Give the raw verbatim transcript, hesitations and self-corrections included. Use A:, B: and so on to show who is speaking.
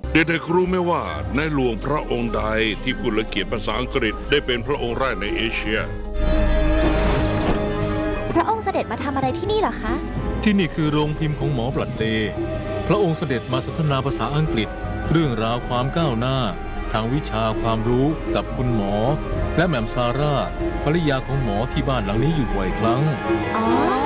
A: เด็กๆรู้ไหมว่าในหลวงพระองค์ใดที่พูดและเขียนภาษาอังกฤษได้เป็นพระองค์แรกในเอเชีย
B: พระองค์เสด็จมาทำอะไรที่นี่เหรอคะ
C: ที่นี่คือโรงพิมพ์ของหมอบลัดเลย์พระองค์เสด็จมาสนทนาภาษาอังกฤษเรื่องราวความก้าวหน้าทางวิชาความรู้กับคุณหมอ และแหม่มซาร่าภริยาของหมอที่บ้านหลังนี้อยู่บ่อยครั้ง
B: อ๋อ